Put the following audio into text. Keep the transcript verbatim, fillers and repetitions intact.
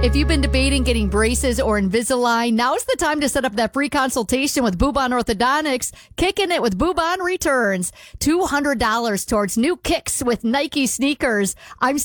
If you've been debating getting braces or Invisalign, now's the time to set up that free consultation with Boobon Orthodontics. Kicking it with Boobon Returns. two hundred dollars towards new kicks with Nike sneakers. I'm